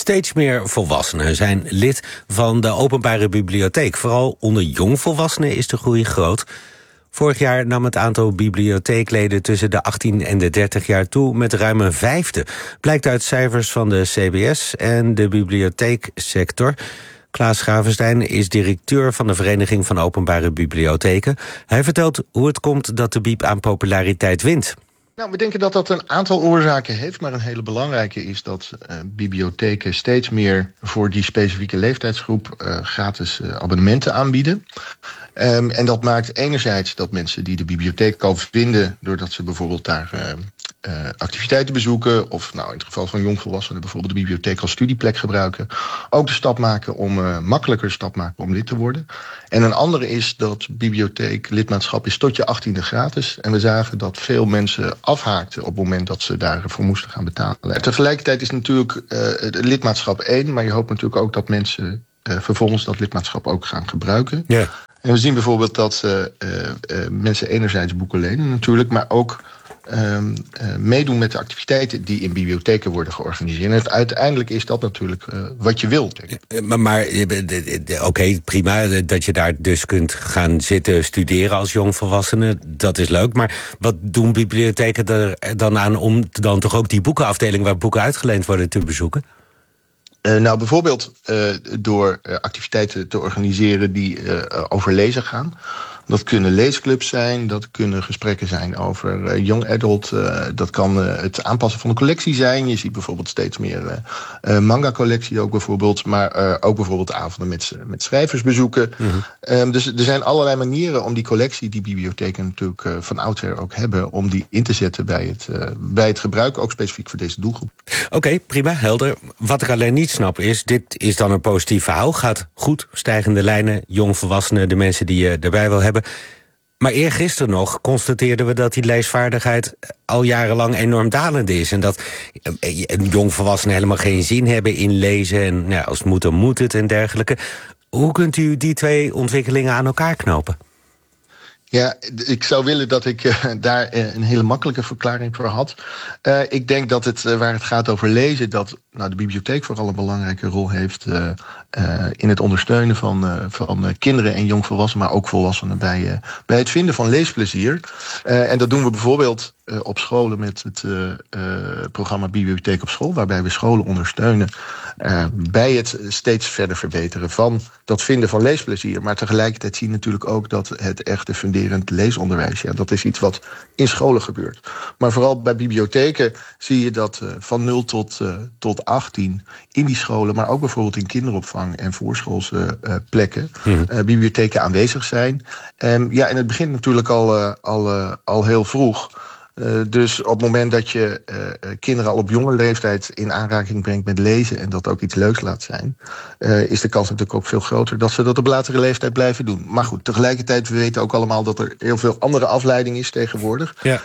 Steeds meer volwassenen zijn lid van de openbare bibliotheek. Vooral onder jongvolwassenen is de groei groot. Vorig jaar nam het aantal bibliotheekleden tussen de 18 en de 30 jaar toe met ruim een vijfde. Blijkt uit cijfers van de CBS en de bibliotheeksector. Klaas Gravenstein is directeur van de Vereniging van Openbare Bibliotheken. Hij vertelt hoe het komt dat de bieb aan populariteit wint. Nou, we denken dat dat een aantal oorzaken heeft, maar een hele belangrijke is dat bibliotheken steeds meer voor die specifieke leeftijdsgroep gratis abonnementen aanbieden. En dat maakt enerzijds dat mensen die de bibliotheek al vinden, doordat ze bijvoorbeeld daar activiteiten bezoeken, of nou in het geval van jongvolwassenen bijvoorbeeld de bibliotheek als studieplek gebruiken, ook de stap maken om makkelijker stap maken om lid te worden. En een andere is dat bibliotheeklidmaatschap is tot je 18e gratis. En we zagen dat veel mensen afhaakten op het moment dat ze daarvoor moesten gaan betalen. En tegelijkertijd is natuurlijk het lidmaatschap één, maar je hoopt natuurlijk ook dat mensen vervolgens dat lidmaatschap ook gaan gebruiken. Yeah. En we zien bijvoorbeeld dat mensen enerzijds boeken lenen natuurlijk, maar ook meedoen met de activiteiten die in bibliotheken worden georganiseerd. En uiteindelijk is dat natuurlijk wat je wilt. Maar oké, prima dat je daar dus kunt gaan zitten studeren als jongvolwassene. Dat is leuk, maar wat doen bibliotheken er dan aan om dan toch ook die boekenafdeling waar boeken uitgeleend worden te bezoeken? Nou, bijvoorbeeld door activiteiten te organiseren die over lezen gaan. Dat kunnen leesclubs zijn, dat kunnen gesprekken zijn over young adult. Dat kan het aanpassen van de collectie zijn. Je ziet bijvoorbeeld steeds meer manga-collectie ook bijvoorbeeld. Maar ook bijvoorbeeld avonden met schrijversbezoeken. Mm-hmm. Dus er zijn allerlei manieren om die collectie die bibliotheken natuurlijk van oudsher ook hebben, om die in te zetten bij het gebruik, ook specifiek voor deze doelgroep. Oké, prima, helder. Wat ik alleen niet snap is, dit is dan een positief verhaal. Gaat goed, stijgende lijnen, jongvolwassenen, de mensen die je erbij wil hebben. Maar eergisteren nog constateerden we dat die leesvaardigheid al jarenlang enorm dalend is. En dat jongvolwassenen helemaal geen zin hebben in lezen. En ja, als het moet, dan moet het en dergelijke. Hoe kunt u die twee ontwikkelingen aan elkaar knopen? Ja, ik zou willen dat ik daar een hele makkelijke verklaring voor had. Ik denk dat waar het gaat over lezen, dat de bibliotheek vooral een belangrijke rol heeft in het ondersteunen van kinderen en jongvolwassenen, maar ook volwassenen bij het vinden van leesplezier. En dat doen we bijvoorbeeld op scholen met het programma Bibliotheek op School, waarbij we scholen ondersteunen bij het steeds verder verbeteren van dat vinden van leesplezier. Maar tegelijkertijd zien we natuurlijk ook dat het echte funderend leesonderwijs, dat is iets wat in scholen gebeurt. Maar vooral bij bibliotheken zie je dat van 0 tot 18 in die scholen, maar ook bijvoorbeeld in kinderopvang en voorschoolse plekken, bibliotheken aanwezig zijn. En het begint natuurlijk al heel vroeg. Dus op het moment dat je kinderen al op jonge leeftijd in aanraking brengt met lezen en dat ook iets leuks laat zijn, is de kans natuurlijk ook veel groter dat ze dat op latere leeftijd blijven doen. Maar goed, tegelijkertijd, we weten ook allemaal dat er heel veel andere afleiding is tegenwoordig. Ja.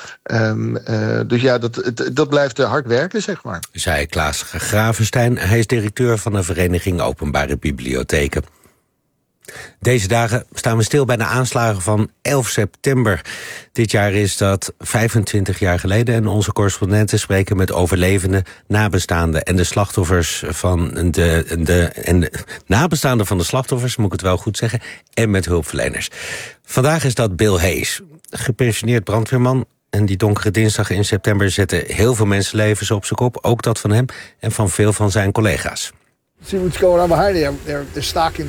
Dus dat blijft hard werken, zeg maar. Zei Klaas Gravenstein. Hij is directeur van de Vereniging Openbare Bibliotheken. Deze dagen staan we stil bij de aanslagen van 11 september. Dit jaar is dat 25 jaar geleden en onze correspondenten spreken met overlevenden, nabestaanden en de slachtoffers van de nabestaanden van de slachtoffers, moet ik het wel goed zeggen, en met hulpverleners. Vandaag is dat Bill Hayes, gepensioneerd brandweerman. En die donkere dinsdag in september zette heel veel mensenlevens op zijn kop, ook dat van hem en van veel van zijn collega's. See what's going on behind you. They're stocking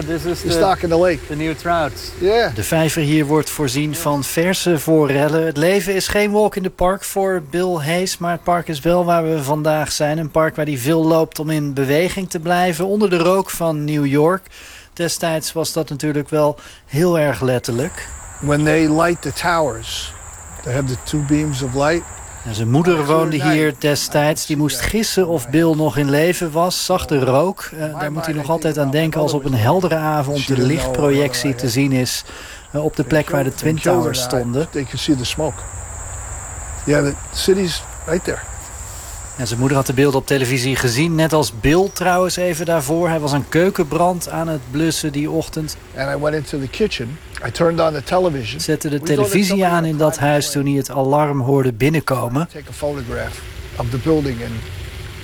the lake. The new trouts. Yeah. De vijver hier wordt voorzien van verse forellen. Het leven is geen walk in the park voor Bill Hayes, maar het park is wel waar we vandaag zijn. Een park waar hij veel loopt om in beweging te blijven, onder de rook van New York. Destijds was dat natuurlijk wel heel erg letterlijk. When they light the towers, they have the two beams of light. En zijn moeder woonde hier destijds. Die moest gissen of Bill nog in leven was. Zag de rook. Daar moet hij nog altijd aan denken als op een heldere avond de lichtprojectie te zien is op de plek waar de Twin Towers stonden. They can see the smoke. Yeah, the city's right there. En zijn moeder had de beelden op televisie gezien, net als Bill trouwens even daarvoor. Hij was een keukenbrand aan het blussen die ochtend. And I went into the kitchen. I turned on the television. Zette de televisie aan in dat huis toen hij het alarm hoorde binnenkomen. Take a photograph of the building and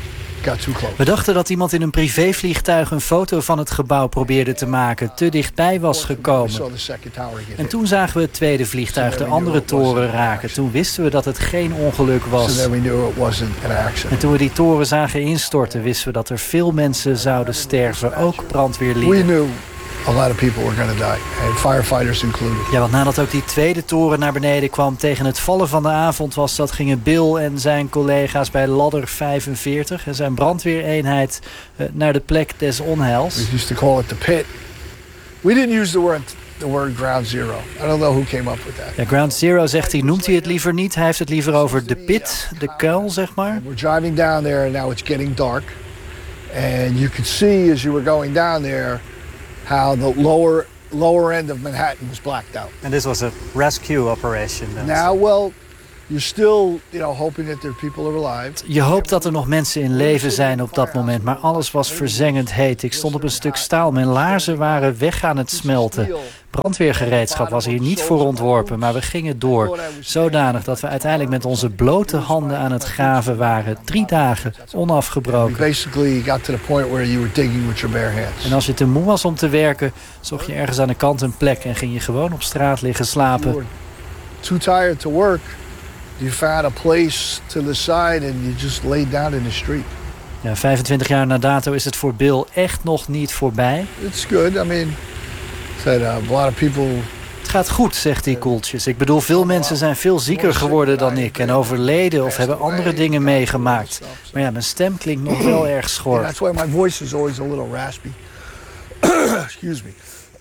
got too close. We dachten dat iemand in een privévliegtuig een foto van het gebouw probeerde te maken. Te dichtbij was gekomen. En toen zagen we het tweede vliegtuig de andere toren raken. Toen wisten we dat het geen ongeluk was. En toen we die toren zagen instorten, wisten we dat er veel mensen zouden sterven. Ook brandweerlieden. A lot of people were going to die, and firefighters included. Ja, want nadat ook die tweede toren naar beneden kwam tegen het vallen van de avond gingen Bill en zijn collega's bij ladder 45 en zijn brandweereenheid naar de plek des onheils. We used to call it the pit. We didn't use the word ground zero. I don't know who came up with that. Ja, ground zero zegt hij, noemt hij het liever niet. Hij heeft het liever over de pit, de kuil, zeg maar. We're driving down there and now it's getting dark. And you could see as you were going down there how the lower end of Manhattan was blacked out. And this was a rescue operation. Now, well, you're still, hoping that there are people are alive. Je hoopt dat er nog mensen in leven zijn op dat moment, maar alles was verzengend heet. Ik stond op een stuk staal, mijn laarzen waren weg aan het smelten. Brandweergereedschap was hier niet voor ontworpen, maar we gingen door. Zodanig dat we uiteindelijk met onze blote handen aan het graven waren. 3 dagen, onafgebroken. Basically got to the point where you were digging with your bare hands. En als je te moe was om te werken, zocht je ergens aan de kant een plek en ging je gewoon op straat liggen slapen. Too tired to work. You found a place to the side and you just laid down in the street. Ja, 25 jaar na dato is het voor Bill echt nog niet voorbij. It's good. I mean, a lot of people. Het gaat goed, zegt hij koeltjes. Ik bedoel, veel mensen zijn veel zieker geworden dan ik en overleden of hebben andere dingen meegemaakt. Maar ja, mijn stem klinkt nog wel erg schor. That's why my voice is always a little raspy. Excuse me.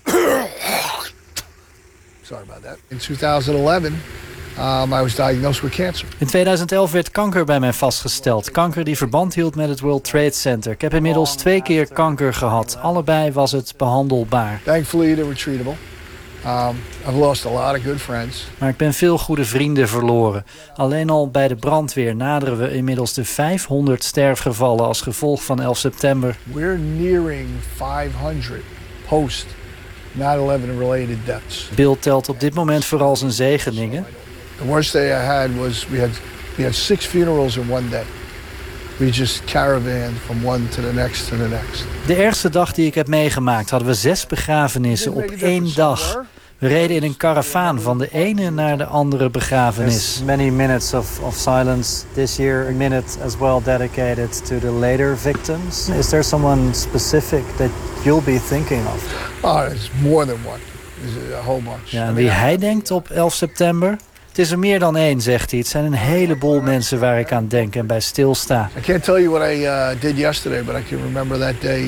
Sorry about that. In 2011. I was diagnosed with cancer. In 2011 werd kanker bij mij vastgesteld. Kanker die verband hield met het World Trade Center. Ik heb inmiddels 2 keer kanker gehad. Allebei was het behandelbaar. Thankfully they were treatable. I've lost a lot of good friends. Maar ik ben veel goede vrienden verloren. Alleen al bij de brandweer naderen we inmiddels de 500 sterfgevallen als gevolg van 11 september. We're nearing 500 post 9/11 related deaths. Bill telt op dit moment vooral zijn zegeningen. The worst day I had was we had 6 funerals in one day. We just caravaned from one to the next to the next. De ergste dag die ik heb meegemaakt hadden we 6 begrafenissen op 1 dag. We reden in een karavaan van de ene naar de andere begrafenis. Many minutes of silence this year. A minute as well dedicated to the later victims. Is there someone specific that you'll be thinking of? Oh, there's more than one. There's a whole bunch. Ja, en wie hij denkt op 11 september? Het is er meer dan 1, zegt hij. Het zijn een heleboel mensen waar ik aan denk en bij stilsta. I can't tell you what I did yesterday, but I can remember that day,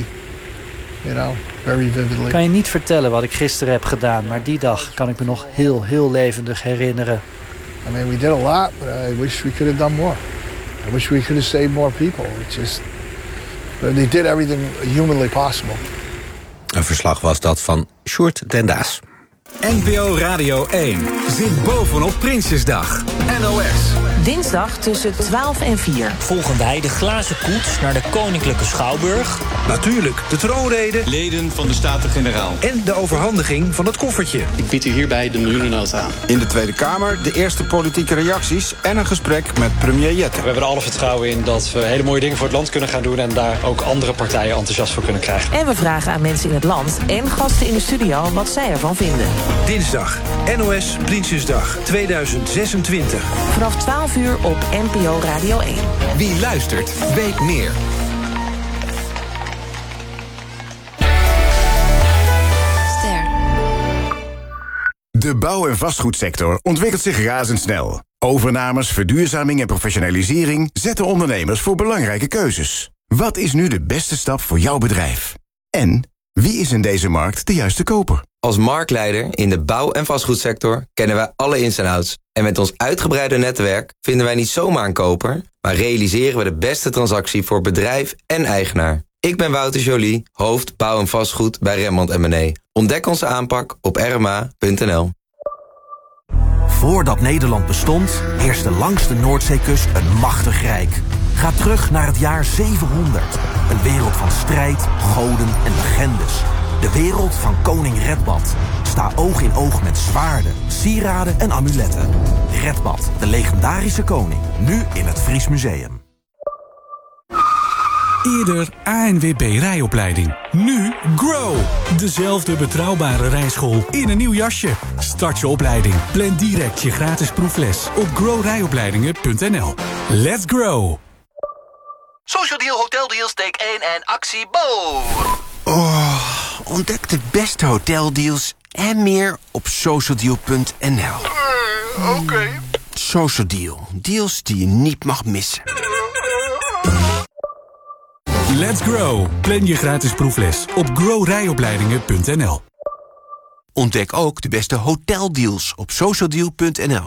very vividly. Ik kan je niet vertellen wat ik gisteren heb gedaan, maar die dag kan ik me nog heel levendig herinneren. I mean, we did a lot, but I wish we could have done more. I wish we could have saved more people. They did everything humanly possible. Een verslag was dat van Sjoerd den Daas. NPO Radio 1 zit bovenop Prinsjesdag. NOS. Dinsdag tussen 12 en 4. Volgen wij de glazen koets naar de Koninklijke Schouwburg. Natuurlijk de troonrede. Leden van de Staten-Generaal. En de overhandiging van het koffertje. Ik bied u hierbij de miljoenennota aan. In de Tweede Kamer de eerste politieke reacties en een gesprek met premier Jette. We hebben er alle vertrouwen in dat we hele mooie dingen voor het land kunnen gaan doen en daar ook andere partijen enthousiast voor kunnen krijgen. En we vragen aan mensen in het land en gasten in de studio wat zij ervan vinden. Dinsdag, NOS Prinsjesdag 2026. Vanaf 12 uur op NPO Radio 1. Wie luistert, weet meer. De bouw- en vastgoedsector ontwikkelt zich razendsnel. Overnames, verduurzaming en professionalisering zetten ondernemers voor belangrijke keuzes. Wat is nu de beste stap voor jouw bedrijf? En wie is in deze markt de juiste koper? Als marktleider in de bouw- en vastgoedsector kennen wij alle ins en outs. En met ons uitgebreide netwerk vinden wij niet zomaar een koper, maar realiseren we de beste transactie voor bedrijf en eigenaar. Ik ben Wouter Joly, hoofd bouw en vastgoed bij Remmond & Ontdek onze aanpak op rma.nl. Voordat Nederland bestond, heerste langs de Noordzeekust een machtig rijk. Ga terug naar het jaar 700. Een wereld van strijd, goden en legendes. De wereld van koning Redbad. Sta oog in oog met zwaarden, sieraden en amuletten. Redbad, de legendarische koning. Nu in het Fries Museum. Eerder ANWB rijopleiding. Nu Grow. Dezelfde betrouwbare rijschool in een nieuw jasje. Start je opleiding. Plan direct je gratis proefles op growrijopleidingen.nl. Let's grow. Social Deal, Hotel Deals, take 1 en actie Bo. Oh, ontdek de beste hoteldeals en meer op socialdeal.nl. Oké. Social Deal. Deals die je niet mag missen. Let's grow. Plan je gratis proefles op growrijopleidingen.nl. Ontdek ook de beste hoteldeals op socialdeal.nl.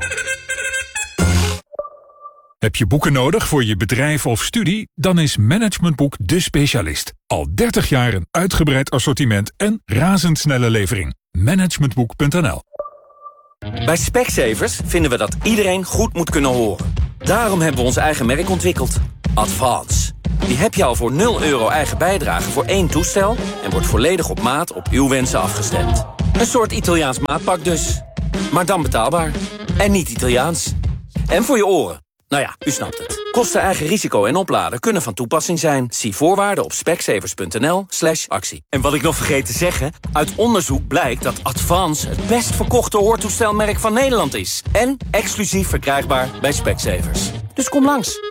Heb je boeken nodig voor je bedrijf of studie? Dan is Managementboek de specialist. Al 30 jaar een uitgebreid assortiment en razendsnelle levering. Managementboek.nl. Bij Specsavers vinden we dat iedereen goed moet kunnen horen. Daarom hebben we ons eigen merk ontwikkeld. Advance. Die heb je al voor €0 eigen bijdrage voor 1 toestel... en wordt volledig op maat op uw wensen afgestemd. Een soort Italiaans maatpak dus. Maar dan betaalbaar. En niet Italiaans. En voor je oren. Nou ja, u snapt het. Kosten, eigen risico en opladen kunnen van toepassing zijn. Zie voorwaarden op specsavers.nl/actie. En wat ik nog vergeet te zeggen... uit onderzoek blijkt dat Advance het best verkochte hoortoestelmerk van Nederland is. En exclusief verkrijgbaar bij Specsavers. Dus kom langs.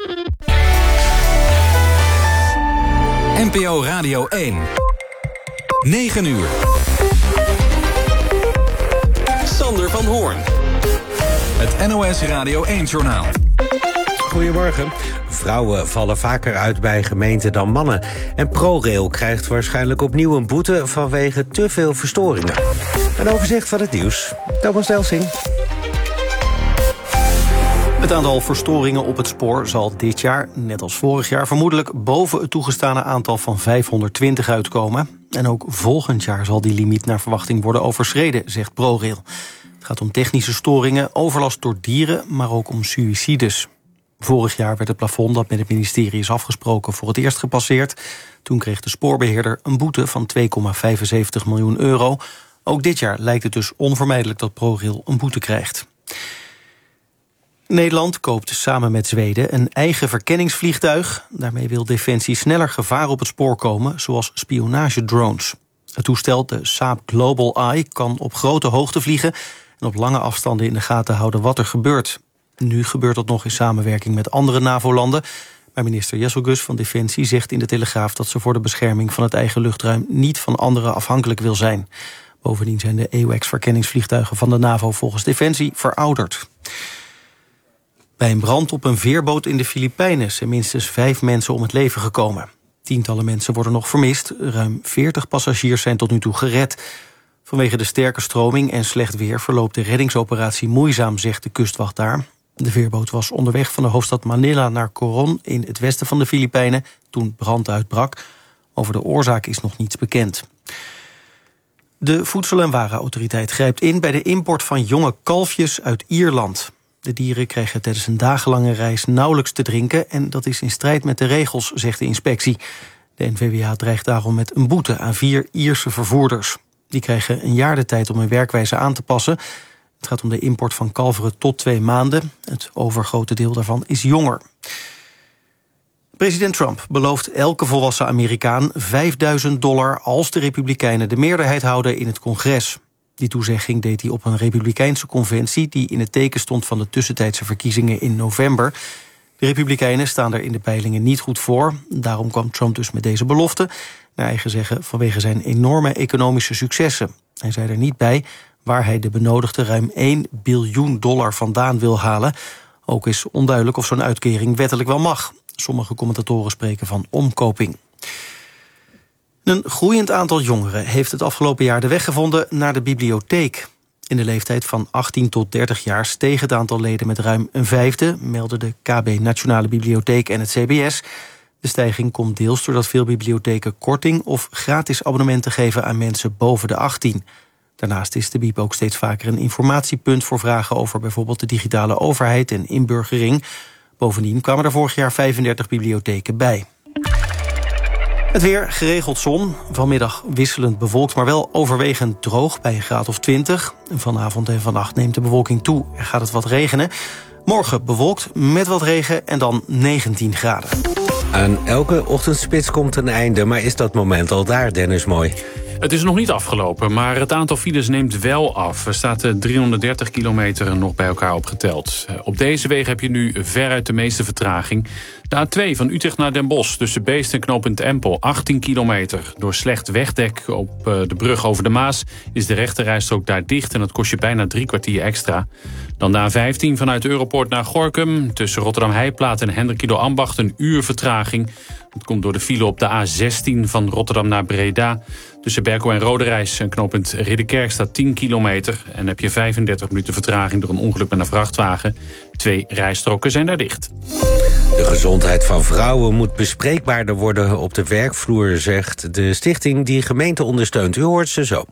NPO Radio 1. 9 uur. Sander van Hoorn. Het NOS Radio 1-journaal. Goedemorgen. Vrouwen vallen vaker uit bij gemeenten dan mannen. En ProRail krijgt waarschijnlijk opnieuw een boete vanwege te veel verstoringen. Een overzicht van het nieuws. Thomas Delsing. Het aantal verstoringen op het spoor zal dit jaar, net als vorig jaar... vermoedelijk boven het toegestane aantal van 520 uitkomen. En ook volgend jaar zal die limiet naar verwachting worden overschreden, zegt ProRail. Het gaat om technische storingen, overlast door dieren, maar ook om suïcides. Vorig jaar werd het plafond dat met het ministerie is afgesproken voor het eerst gepasseerd. Toen kreeg de spoorbeheerder een boete van €2,75 miljoen. Ook dit jaar lijkt het dus onvermijdelijk dat ProRail een boete krijgt. Nederland koopt samen met Zweden een eigen verkenningsvliegtuig. Daarmee wil Defensie sneller gevaar op het spoor komen, zoals spionagedrones. Het toestel, de Saab Global Eye, kan op grote hoogte vliegen en op lange afstanden in de gaten houden wat er gebeurt. Nu gebeurt dat nog in samenwerking met andere NAVO-landen. Maar minister Jesselgus van Defensie zegt in de Telegraaf dat ze voor de bescherming van het eigen luchtruim niet van anderen afhankelijk wil zijn. Bovendien zijn de AWACS-verkenningsvliegtuigen van de NAVO volgens Defensie verouderd. Bij een brand op een veerboot in de Filipijnen zijn minstens 5 mensen om het leven gekomen. Tientallen mensen worden nog vermist. Ruim 40 passagiers zijn tot nu toe gered. Vanwege de sterke stroming en slecht weer verloopt de reddingsoperatie moeizaam, zegt de kustwacht daar. De veerboot was onderweg van de hoofdstad Manila naar Coron in het westen van de Filipijnen toen brand uitbrak. Over de oorzaak is nog niets bekend. De Voedsel- en Warenautoriteit grijpt in bij de import van jonge kalfjes uit Ierland. De dieren kregen tijdens een dagenlange reis nauwelijks te drinken en dat is in strijd met de regels, zegt de inspectie. De NVWA dreigt daarom met een boete aan 4 Ierse vervoerders. Die krijgen een jaar de tijd om hun werkwijze aan te passen. Het gaat om de import van kalveren tot 2 maanden. Het overgrote deel daarvan is jonger. President Trump belooft elke volwassen Amerikaan $5.000 als de Republikeinen de meerderheid houden in het congres. Die toezegging deed hij op een Republikeinse conventie die in het teken stond van de tussentijdse verkiezingen in november. De Republikeinen staan er in de peilingen niet goed voor. Daarom kwam Trump dus met deze belofte, naar eigen zeggen vanwege zijn enorme economische successen. Hij zei er niet bij waar hij de benodigde ruim $1 biljoen vandaan wil halen. Ook is onduidelijk of zo'n uitkering wettelijk wel mag. Sommige commentatoren spreken van omkoping. Een groeiend aantal jongeren heeft het afgelopen jaar de weg gevonden naar de bibliotheek. In de leeftijd van 18 tot 30 jaar steeg het aantal leden met ruim een vijfde, melden de KB Nationale Bibliotheek en het CBS. De stijging komt deels doordat veel bibliotheken korting of gratis abonnementen geven aan mensen boven de 18. Daarnaast is de Bieb ook steeds vaker een informatiepunt voor vragen over bijvoorbeeld de digitale overheid en inburgering. Bovendien kwamen er vorig jaar 35 bibliotheken bij. Het weer, geregeld zon. Vanmiddag wisselend bewolkt, maar wel overwegend droog bij een graad of 20. Vanavond en vannacht neemt de bewolking toe en gaat het wat regenen. Morgen bewolkt met wat regen en dan 19 graden. Aan elke ochtendspits komt een einde, maar is dat moment al daar, Dennis Mooi? Het is nog niet afgelopen, maar het aantal files neemt wel af. Er staat 330 kilometer nog bij elkaar opgeteld. Op deze wegen heb je nu veruit de meeste vertraging. De A2 van Utrecht naar Den Bosch tussen Beest en knooppunt Empel, 18 kilometer. Door slecht wegdek op de brug over de Maas is de rechterrijstrook daar dicht en dat kost je bijna 3 kwartier extra. Dan de A15 vanuit Europoort naar Gorinchem tussen Rotterdam-Heijplaat en Hendrikido-Ambacht een uur vertraging. Dat komt door de file op de A16 van Rotterdam naar Breda. Tussen Berkel en Roderijs en knooppunt Ridderkerk staat 10 kilometer. En heb je 35 minuten vertraging door een ongeluk met een vrachtwagen. 2 rijstroken zijn daar dicht. De gezondheid van vrouwen moet bespreekbaarder worden op de werkvloer, zegt de stichting die gemeente ondersteunt. U hoort ze zo.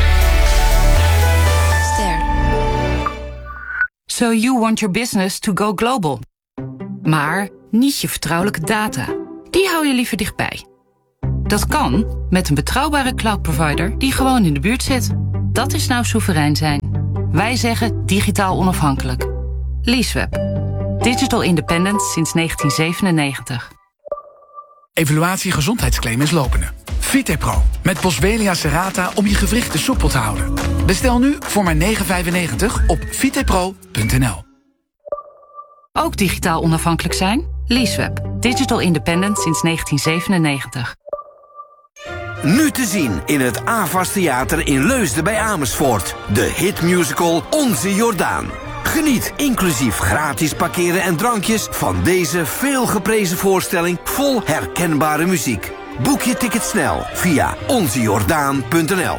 So you want your business to go global. Maar niet je vertrouwelijke data. Die hou je liever dichtbij. Dat kan met een betrouwbare cloud provider die gewoon in de buurt zit. Dat is nou soeverein zijn. Wij zeggen digitaal onafhankelijk. Leaseweb. Digital independent sinds 1997. Evaluatie gezondheidsclaim is lopende. VitePro met Boswellia serrata om je gewrichten soepel te houden. Bestel nu voor maar €9,95 op vitepro.nl. Ook digitaal onafhankelijk zijn? Leaseweb. Digital independent sinds 1997. Nu te zien in het AVAS Theater in Leusden bij Amersfoort. De hitmusical Onze Jordaan. Geniet inclusief gratis parkeren en drankjes van deze veelgeprezen voorstelling vol herkenbare muziek. Boek je ticket snel via onzejordaan.nl.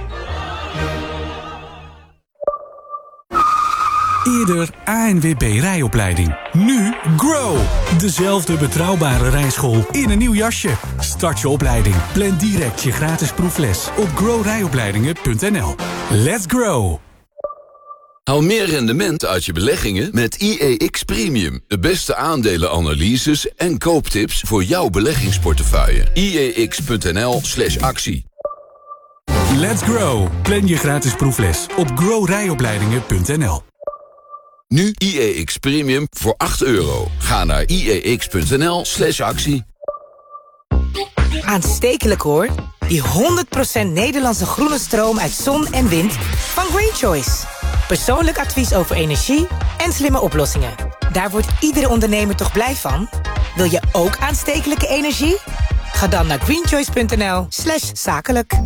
Eerder ANWB rijopleiding. Nu Grow. Dezelfde betrouwbare rijschool in een nieuw jasje. Start je opleiding. Plan direct je gratis proefles op growrijopleidingen.nl. Let's grow. Haal meer rendement uit je beleggingen met IEX Premium. De beste aandelenanalyses en kooptips voor jouw beleggingsportefeuille. IEX.nl/actie. Let's grow. Plan je gratis proefles op growrijopleidingen.nl. Nu IEX Premium voor €8. Ga naar IEX.nl/actie. Aanstekelijk hoor. Die 100% Nederlandse groene stroom uit zon en wind van Green Choice. Persoonlijk advies over energie en slimme oplossingen. Daar wordt iedere ondernemer toch blij van? Wil je ook aanstekelijke energie? Ga dan naar greenchoice.nl/zakelijk.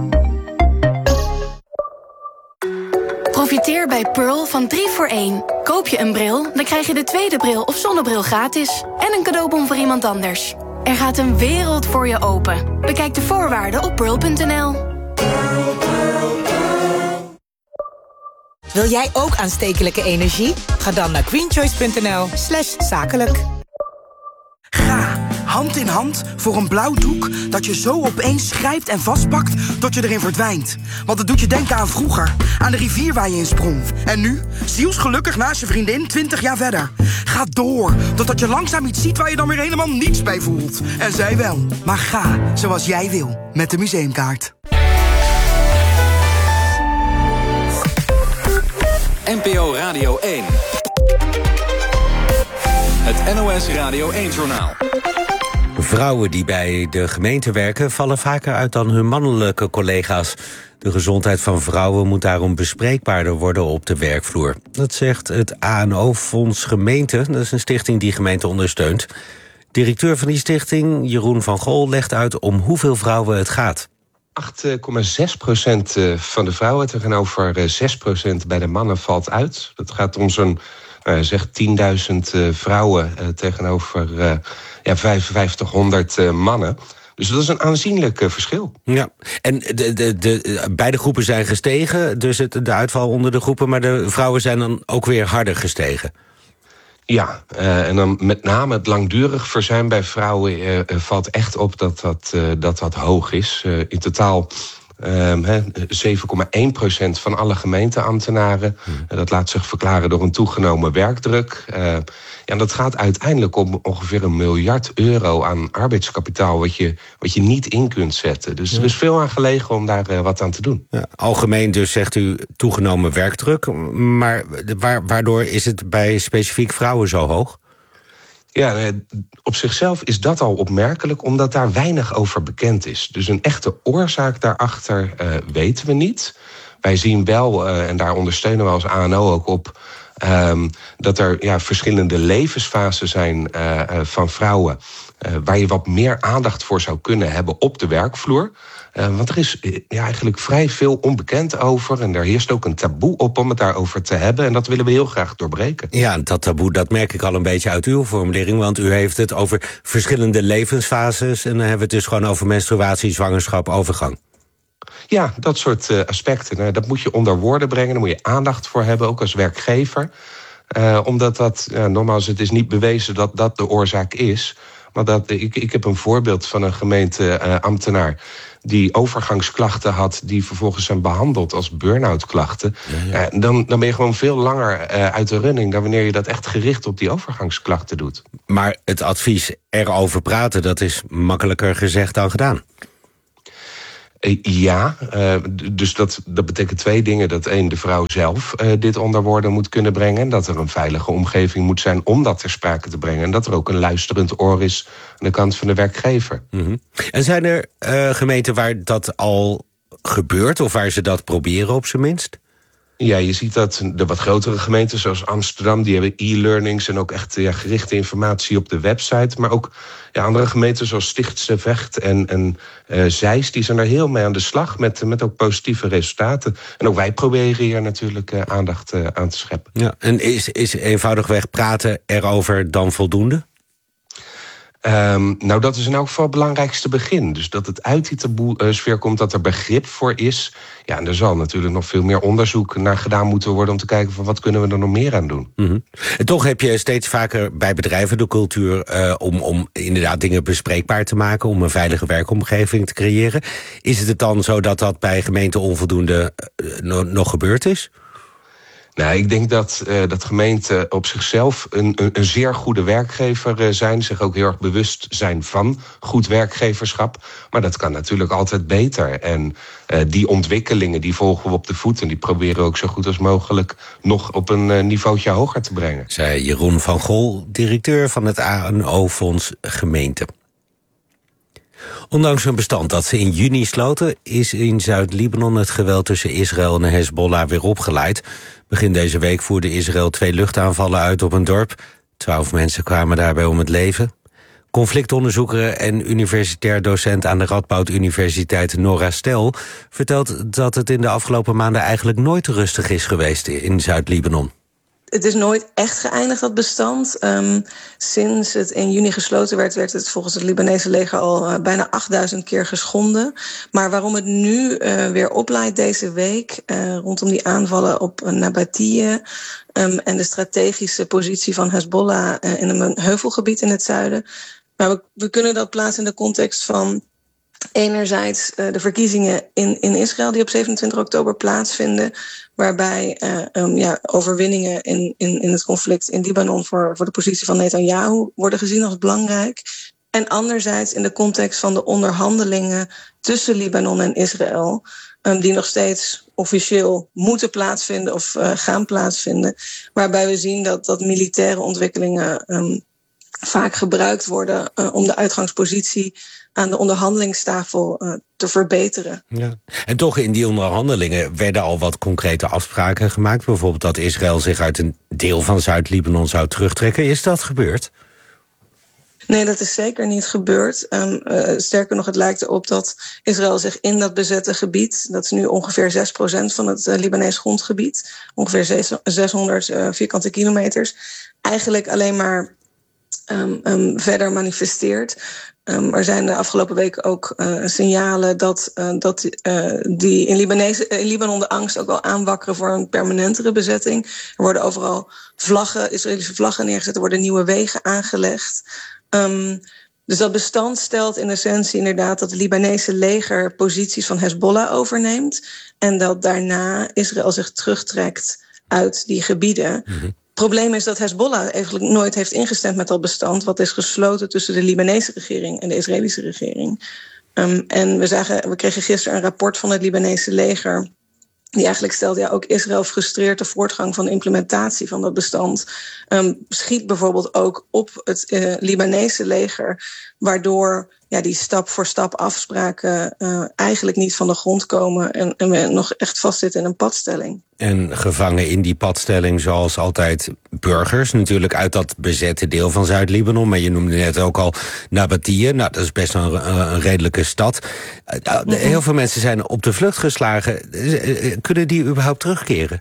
Profiteer bij Pearl van 3 voor 1. Koop je een bril, dan krijg je de tweede bril of zonnebril gratis. En een cadeaubon voor iemand anders. Er gaat een wereld voor je open. Bekijk de voorwaarden op pearl.nl. Wil jij ook aanstekelijke energie? Ga dan naar greenchoice.nl/zakelijk. Ga hand in hand voor een blauw doek dat je zo opeens grijpt en vastpakt tot je erin verdwijnt. Want het doet je denken aan vroeger, aan de rivier waar je in sprong. En nu, zielsgelukkig naast je vriendin 20 jaar verder. Ga door, totdat je langzaam iets ziet waar je dan weer helemaal niets bij voelt. En zij wel. Maar ga zoals jij wil, met de museumkaart. NPO Radio 1. Het NOS Radio 1-journaal. Vrouwen die bij de gemeente werken vallen vaker uit dan hun mannelijke collega's. De gezondheid van vrouwen moet daarom bespreekbaarder worden op de werkvloer. Dat zegt het ANO-fonds Gemeente. Dat is een stichting die gemeente ondersteunt. Directeur van die stichting, Jeroen van Gool, legt uit om hoeveel vrouwen het gaat. 8,6% van de vrouwen tegenover 6% bij de mannen valt uit. Dat gaat om zo'n 10.000 vrouwen tegenover 5500 mannen. Dus dat is een aanzienlijk verschil. Ja, en beide groepen zijn gestegen, dus de uitval onder de groepen, maar de vrouwen zijn dan ook weer harder gestegen. Ja, en dan met name het langdurig verzuim bij vrouwen valt echt op dat hoog is. In totaal 7,1% van alle gemeenteambtenaren. Dat laat zich verklaren door een toegenomen werkdruk. En dat gaat uiteindelijk om ongeveer €1 miljard aan arbeidskapitaal wat je niet in kunt zetten. Dus er is veel aan gelegen om daar wat aan te doen. Ja, algemeen dus zegt u toegenomen werkdruk. Maar waardoor is het bij specifiek vrouwen zo hoog? Ja, op zichzelf is dat al opmerkelijk, omdat daar weinig over bekend is. Dus een echte oorzaak daarachter weten we niet. Wij zien wel, en daar ondersteunen we als ANO ook op, dat er verschillende levensfasen zijn van vrouwen, waar je wat meer aandacht voor zou kunnen hebben op de werkvloer. Want er is eigenlijk vrij veel onbekend over. En er heerst ook een taboe op om het daarover te hebben. En dat willen we heel graag doorbreken. Ja, dat taboe, dat merk ik al een beetje uit uw formulering. Want u heeft het over verschillende levensfases. En dan hebben we het dus gewoon over menstruatie, zwangerschap, overgang. Ja, dat soort aspecten. Dat moet je onder woorden brengen. Daar moet je aandacht voor hebben, ook als werkgever. Omdat dat, nogmaals, het is niet bewezen dat dat de oorzaak is. Maar ik heb een voorbeeld van een gemeenteambtenaar die overgangsklachten had, die vervolgens zijn behandeld als burn-out klachten. Ja. Dan ben je gewoon veel langer uit de running dan wanneer je dat echt gericht op die overgangsklachten doet. Maar het advies erover praten, dat is makkelijker gezegd dan gedaan. Ja, dus dat betekent twee dingen. Dat één, de vrouw zelf dit onder woorden moet kunnen brengen. Dat er een veilige omgeving moet zijn om dat ter sprake te brengen. En dat er ook een luisterend oor is aan de kant van de werkgever. Mm-hmm. En zijn er gemeenten waar dat al gebeurt, of waar ze dat proberen op zijn minst? Ja, je ziet dat de wat grotere gemeenten zoals Amsterdam, die hebben e-learnings en ook echt gerichte informatie op de website. Maar ook andere gemeenten zoals Stichtse Vecht en Zeist, die zijn er heel mee aan de slag met ook positieve resultaten. En ook wij proberen hier natuurlijk aandacht aan te scheppen. Ja, en is eenvoudigweg praten erover dan voldoende? Dat is in elk geval het belangrijkste begin. Dus dat het uit die taboe-sfeer komt, dat er begrip voor is. Ja, en er zal natuurlijk nog veel meer onderzoek naar gedaan moeten worden om te kijken van wat kunnen we er nog meer aan doen. Mm-hmm. En toch heb je steeds vaker bij bedrijven de cultuur om inderdaad dingen bespreekbaar te maken, om een veilige werkomgeving te creëren. Is het dan zo dat dat bij gemeenten onvoldoende nog gebeurd is? Nou, ik denk dat gemeenten op zichzelf een zeer goede werkgever zijn. Zich ook heel erg bewust zijn van goed werkgeverschap. Maar dat kan natuurlijk altijd beter. En die ontwikkelingen die volgen we op de voet. En die proberen we ook zo goed als mogelijk nog op een niveautje hoger te brengen. Zei Jeroen van Gol, directeur van het ANO-fonds Gemeente. Ondanks een bestand dat ze in juni sloten, is in Zuid-Libanon het geweld tussen Israël en Hezbollah weer opgeleid. Begin deze week voerde Israël 2 luchtaanvallen uit op een dorp. 12 mensen kwamen daarbij om het leven. Conflictonderzoeker en universitair docent aan de Radboud Universiteit Nora Stel vertelt dat het in de afgelopen maanden eigenlijk nooit rustig is geweest in Zuid-Libanon. Het is nooit echt geëindigd, dat bestand. Sinds het in juni gesloten werd het volgens het Libanese leger al bijna 8000 keer geschonden. Maar waarom het nu weer opleidt deze week, rondom die aanvallen op Nabatiyeh en de strategische positie van Hezbollah in een heuvelgebied in het zuiden. Maar we kunnen dat plaatsen in de context van enerzijds de verkiezingen in Israël die op 27 oktober plaatsvinden, waarbij overwinningen in het conflict in Libanon voor de positie van Netanyahu worden gezien als belangrijk. En anderzijds in de context van de onderhandelingen tussen Libanon en Israël, die nog steeds officieel moeten plaatsvinden of gaan plaatsvinden, waarbij we zien dat militaire ontwikkelingen vaak gebruikt worden om de uitgangspositie aan de onderhandelingstafel te verbeteren. Ja. En toch in die onderhandelingen werden al wat concrete afspraken gemaakt. Bijvoorbeeld dat Israël zich uit een deel van Zuid-Libanon zou terugtrekken. Is dat gebeurd? Nee, dat is zeker niet gebeurd. Sterker nog, het lijkt erop dat Israël zich in dat bezette gebied, dat is nu ongeveer 6% van het Libanees grondgebied, ongeveer 600 vierkante kilometers, eigenlijk alleen maar verder manifesteert. Er zijn de afgelopen weken ook signalen dat die in Libanon de angst ook wel aanwakkeren voor een permanentere bezetting. Er worden overal Israëlische vlaggen neergezet, er worden nieuwe wegen aangelegd. Dus dat bestand stelt in essentie inderdaad dat het Libanese leger posities van Hezbollah overneemt en dat daarna Israël zich terugtrekt uit die gebieden. Mm-hmm. Het probleem is dat Hezbollah eigenlijk nooit heeft ingestemd met dat bestand, wat is gesloten tussen de Libanese regering en de Israëlische regering. En we kregen gisteren een rapport van het Libanese leger, Die eigenlijk stelt, ook Israël frustreert de voortgang van de implementatie van dat bestand. Schiet bijvoorbeeld ook op het Libanese leger, waardoor die stap-voor-stap afspraken eigenlijk niet van de grond komen en we nog echt vastzitten in een padstelling. En gevangen in die padstelling, zoals altijd, burgers. Natuurlijk uit dat bezette deel van Zuid-Libanon. Maar je noemde net ook al Nabatea. Nou, dat is best een redelijke stad. Heel veel mensen zijn op de vlucht geslagen. Kunnen die überhaupt terugkeren?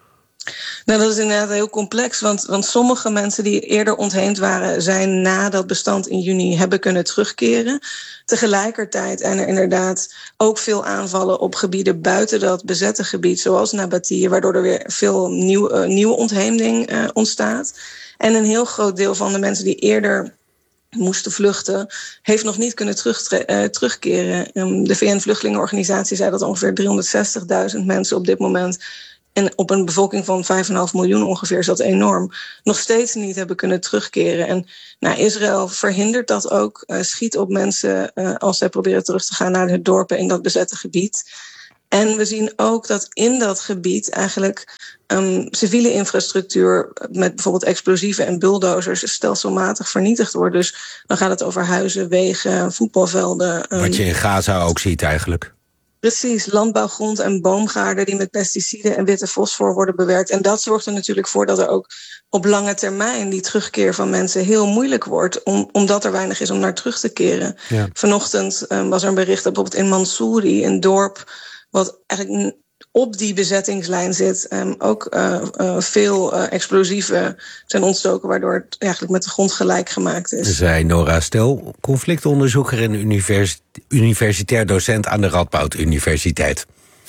Nou, dat is inderdaad heel complex, want sommige mensen die eerder ontheemd waren, zijn na dat bestand in juni hebben kunnen terugkeren. Tegelijkertijd zijn er inderdaad ook veel aanvallen op gebieden buiten dat bezette gebied, zoals Nabatea, waardoor er weer veel nieuwe ontheemding ontstaat. En een heel groot deel van de mensen die eerder moesten vluchten, heeft nog niet kunnen terugkeren. De VN-vluchtelingenorganisatie zei dat ongeveer 360.000 mensen op dit moment, en op een bevolking van 5,5 miljoen ongeveer is dat enorm, nog steeds niet hebben kunnen terugkeren. En Israël verhindert dat ook, schiet op mensen als zij proberen terug te gaan naar de dorpen in dat bezette gebied. En we zien ook dat in dat gebied eigenlijk civiele infrastructuur met bijvoorbeeld explosieven en bulldozers stelselmatig vernietigd wordt. Dus dan gaat het over huizen, wegen, voetbalvelden. Wat je in Gaza ook ziet eigenlijk. Precies, landbouwgrond en boomgaarden die met pesticiden en witte fosfor worden bewerkt. En dat zorgt er natuurlijk voor dat er ook op lange termijn die terugkeer van mensen heel moeilijk wordt, omdat er weinig is om naar terug te keren. Ja. Vanochtend was er een bericht dat bijvoorbeeld in Mansouri, een dorp wat eigenlijk op die bezettingslijn zit, ook veel explosieven zijn ontstoken, waardoor het eigenlijk met de grond gelijk gemaakt is. Zei Nora Stel, conflictonderzoeker en universitair docent aan de Radboud Universiteit.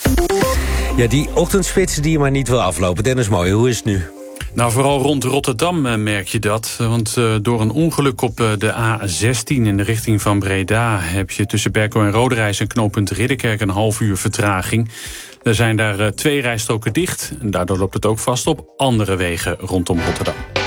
Ja, die ochtendspits die je maar niet wil aflopen. Dennis Mooij, hoe is het nu? Nou, vooral rond Rotterdam merk je dat. Want door een ongeluk op de A16 in de richting van Breda heb je tussen Berkel en Roderijs en knooppunt Ridderkerk een half uur vertraging. Er zijn daar 2 rijstroken dicht en daardoor loopt het ook vast op andere wegen rondom Rotterdam.